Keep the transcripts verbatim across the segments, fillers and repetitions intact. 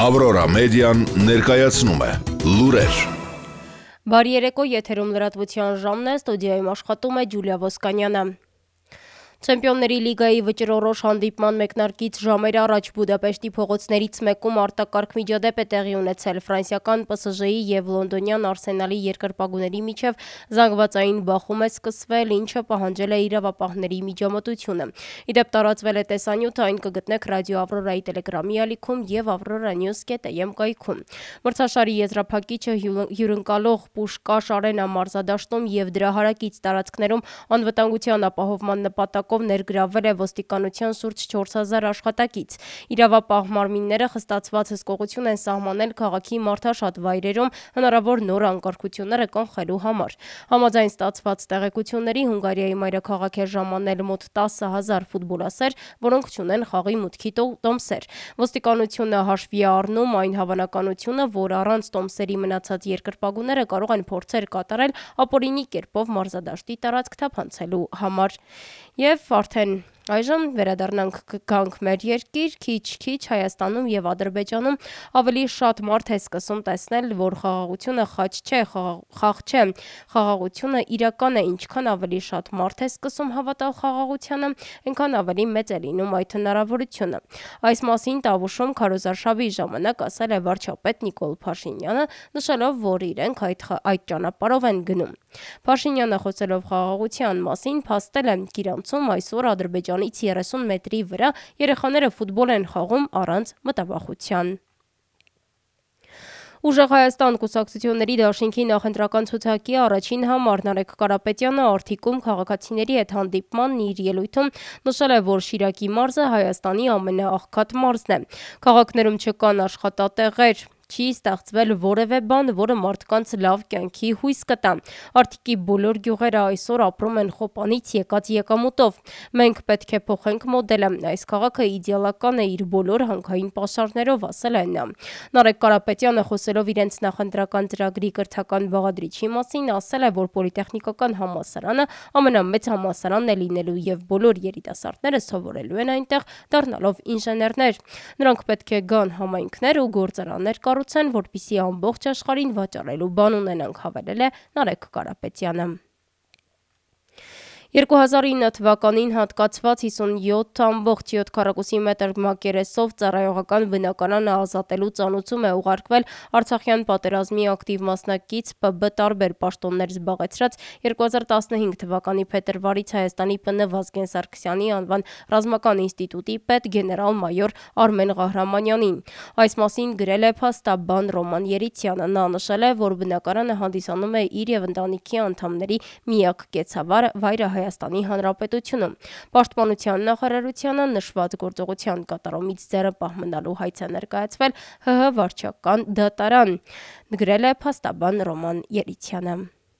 Ավրորա մեդիան ներկայացնում է լուրեր։ Բարի երեկո, եթերում լրատվության ժամն է, ստուդիայում աշխատում է Ջուլիա Ոսկանյանը։ Չեմպիոնների լիգայի վճռորոշ հանդիպման մեկնարկից ժամեր առաջ Բուդապեշտի փողոցներից մեկում արտակարգ միջադեպ է տեղի ունեցել ֆրանսիական Պ Ս Ժ-ի և լոնդոնյան Արսենալի երկրպագուների միջև զանգվածային բախում է սկսվել, ինչը պահանջել է իրավապահների միջամտությունը։ Ի դեպ տարածվել է տեսանյութը, այն կգտնեք Ռադիո Ավրորայի տելեգրամի ալիքում և avroranews dot am կայքում։ Մրցաշարի եզրափակիչը հյուրընկալող Պուշկաշ Արենա մարզադաշտում և դրա հարակից տարածքներում անվտանգության ապահովման նպատակով ներգրավվել է ոստիկանության շուրջ չորս հազար աշխատակից։ Իրավապահ մարմինները խստացված հսկողություն են սահմանել քաղաքի մարդաշատ վայրերում հնարավոր նոր անկարգությունները կանխելու համար։ Համաձայն ստացված տեղեկությունների Հունգարիայի մայրաքաղաք է ժամանել մոտ տասը հազար ֆուտբոլասեր, որոնք չունեն խաղի մուտքի տոմսեր։ Ոստիկանությունը հաշվի է առնում այն հավանականությունը, որ առանց տոմսերի մնացած երկրպագուները կարող են փորձեր կատարել ապօրինի կերպով մարզադաշտի տարածք թափանցելու համար։ Եվ արդեն այժմ վերադառնանք գանք մեր երկիր, քիչ-քիչ Հայաստանում և Ադրբեջանում ավելի շատ մարդ է սկսում տեսնել, որ խաղաղությունը խաչ չէ, խաղ չէ, խաղաղությունը իրական է, ինչքան ավելի շատ մարդ է սկսում հավատալ խաղաղությանը, այնքան ավելի մեծ է լինում այդ հնարավորությունը։ Այս մասին Տավուշում քարոզարշավի ժամանակ ասել է վարչապետ Նիկոլ Փաշինյանը, նշելով, որ իրենք այդ, այդ ճանապարհով են գնում։ Փաշինյանը խոսելով խաղաղության մասին փաստել է Կիրանցում այսօր Ադրբեջանից երեսուն մետրի վրա երեխաները ֆուտբոլ են խաղում առանց մտավախության։ Ուժեղ Հայաստան կուսակցությունների դաշինքի նախընտրական ցուցակի առաջին համար Նարեկ Կարապետյանը Արթիկում քաղաքացիների հետ հանդիպմանն իր ելույթում նշել է, որ Շիրակի մարզը Հայաստանի ամենաաղքատ մարզն է։ Քաղաքներում չկան աշխատատեղեր, չի ստեղծվել որևէ բան, որը մարդկանց լավ կյանքի հույս կտա։ Արթիկի բոլոր գյուղերը այսօր ապրում են խոպանից եկած եկամուտով։ Մենք պետք է փոխենք մոդելը։ Այս քաղաքը իդեալական է իր բոլոր հանքային պաշարներով, ասել է նա։ Նարեկ Կարապետյանը խոսելով իրենց նախընտրական ծրագրի կրթական բաղադրիչի մասին, ասել է, որ պոլիտեխնիկական համալսարանը ամենամեծ համալսարանն է լինելու և բոլոր երիտասարդները սովորելու են այնտեղ, դառնալով ինժեներներ։ Նրանք պետք է գան համայնքներ ու գործարաններ կառուցեն, որպեսզի ամբողջ աշխարհին վաճառելու բան ունենանք, հավելել է Նարեկ Կարապետյանը։ երկու հազար ինը թվականին հատկացված հիսունյոթ ամբողջ յոթ քառակուսի մետր մակերեսով ծառայողական բնակարանը ազատելու ծանուցում է ուղարկվել Արցախյան պատերազմի ակտիվ մասնակից Պ B տարբեր պաշտոններ զբաղեցրած երկու հազար տասնհինգ թվականի փետրվարից Հայաստանի Պ Ն Վազգեն Սարգսյանի անվան ռազմական ինստիտուտի պետ գեներալ-մայոր Արմեն Ղահրամանյանին։ Այս մասին գրել է փաստաբան Ռոման Երիցյանը։ Նա նշել է, որ բնակարանը հանդիսանում է իր և ընտանիքի անդամների միակ կեցավար վայրը Հայաստանի Հանրապետությունում։ Պաշտպանության նախարարությանը նշված գործողության կատարումից ձեռնպահ մնալու հայց է ներկայացվել Հ Հ վարչական դատարան, գրել է փաստաբան Ռոման Երիցյանը։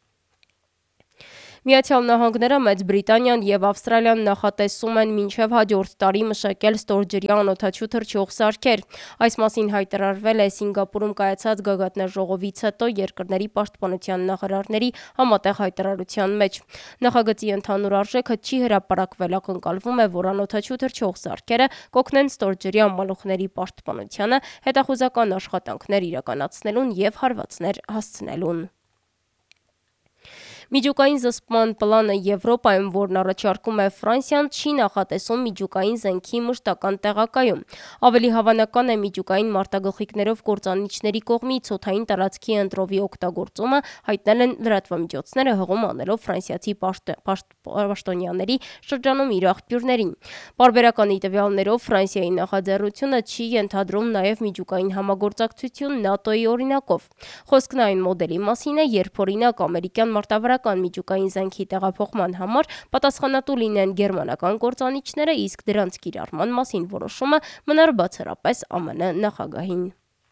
Միացյալ Նահանգները, Մեծ Բրիտանիան և Ավստրալիան նախատեսում են մինչև հաջորդ տարի մշակել ստորջրյա անօդաչու թռչող սարքեր։ Այս մասին հայտարարվել է Սինգապուրում կայացած գագաթնաժողովից հետո երկրների պաշտպանության նախարարների համատեղ հայտարարության մեջ։ Նախագծի ընդհանուր արժեքը չի հրապարակվել, ակնկալվում է, որ անօդաչու թռչող սարքերը կօգնեն ստորջրյա մալուխների պաշտպանությանը, հետախուզական աշխատանքներ իրականացնելուն և հարվածներ հասցնելուն։ Միջուկային զսպման պլանը Եվրոպայում, որն առաջարկում է Ֆրանսիան, չի նախատեսում միջուկային զենքի մշտական տեղակայում։ Ավելի հավանական է միջուկային մարտագլխիկներով կործանիչների կողմից օդային տարածքի ընտրովի օգտագործումը, հայտնել են լրատվամիջոցները, հղում անելով ֆրանսիացի պաշտոնյաների շրջանում իր աղբյուրներին։ Պարբերականի տվյալներով Ֆրանսիայի նախաձեռնությունը չի ենթադրում նաև միջուկային համագործակցություն ՆԱՏՕ-ի օրինակով։ Խոսքն այն մոդելի մասին է, երբ օրինակ ամերիկյան մարտավարական միջուկային զենքի տեղափոխման համար պատասխանատու լինեն գերմանական կործանիչները, իսկ դրանց կիրառման մասին որոշումը մնար բացառապես Ամն նախագահին։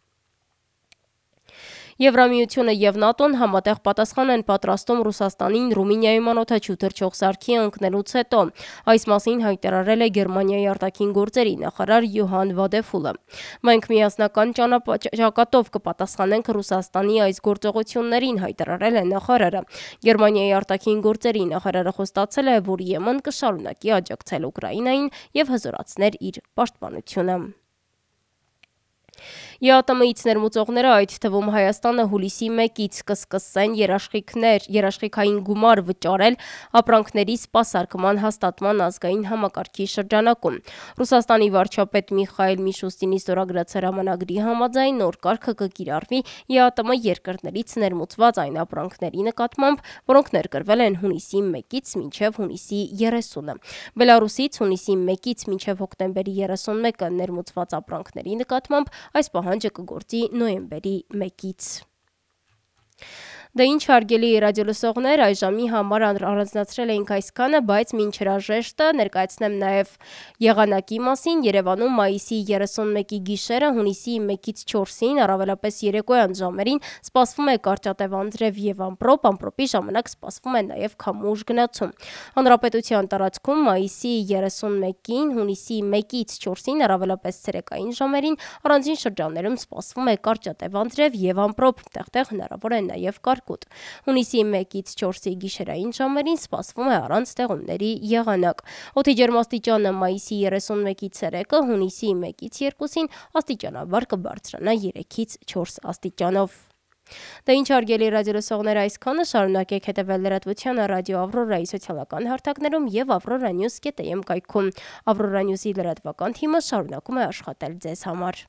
Եվրամիությունը և ՆԱՏՕ-ն համատեղ պատասխան են պատրաստում Ռուսաստանին Ռումինիայում անօդաչու թռչող սարքի ընկնելուց հետո։ Այս մասին հայտարարել է Գերմանիայի արտաքին գործերի նախարար Յոհան Վադեֆուլը։ Մենք միասնական ճակատով կպատասխանենք Ռուսաստանի այս գործողություններին, հայտարարել է նախարարը։ Գերմանիայի արտաքին գործերի նախարարը խոստացել է, որ Եմեն կշարունակի աջակցել Ուկրաինային և հզորացներ իր պաշտպանությունը։ ԵԱՏՄ-ից ներմուծողները, այդ թվում Հայաստանը, հուլիսի մեկից կսկսեն երաշխիքներ, երաշխիքային գումար վճարել ապրանքների սպասարկման հաստատման ազգային համակարգի շրջանակում։ Ռուսաստանի վարչապետ Միխայիլ Միշուստինի ստորագրած հրամանագրի համաձայն նոր կարգը կկիրառվի ԵԱՏՄ երկրներից ներմուծված այն ապրանքների նկատմամբ, որոնք ներկրվել են հունիսի մեկից մինչև հունիսի երեսունը։ Բելարուսից հունիսի մեկից մինչև հոկտեմբերի երեսունմեկը ներմուծված ապրանքների նկատմամբ այս պահանջը կգործի նոյեմբերի մեկից։ Դե ինչ հարգելի ռադիոլսողներ, այժմի համար առանձնացրել էինք այսքանը, բայց մինչ հրաժեշտը ներկայացնեմ նաև եղանակի մասին։ Երևանում մայիսի երեսունմեկի գիշերը հունիսի մեկից չորսին, առավելապես երեկոյան ժամերին սպասվում է կարճատև անձրև եւ ամպրոպ, ամպրոպի ժամանակ սպասվում է նաև քամուշ գնացում։ Հանրապետության տարածքում մայիսի երեսունմեկին հունիսի մեկից չորսին, առավելապես ցերեկային ժամերին առանձին շրջաններում սպասվում է կարճատև անձրև եւ ամպրոպ, տեղտեղ հնարավոր է նաև կարկուտ։ Հունիսի մեկից չորսի գիշերային ժամերին սպասվում է առանց ստեղումների եղանակ։ Օդի ջերմաստիճանը մայիսի երեսունմեկի ցերեկը հունիսի մեկից երկուսին աստիճանաբար կբարձրանա երեքից չորս աստիճանով։ Դե ինչ հարգելի ռադիոլսողներ, այսքանը, շարունակեք հետևել լրատվությանը ռադիո Ավրորայի սոցիալական հարթակներում եւ avrora news dot am կայքում։ Avrora News-ի լրատվական թիմը շարունակում է աշխատել ձեզ համար։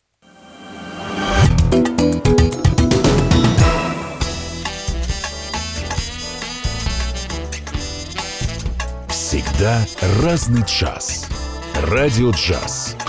Всегда разный час. Радио Джаз.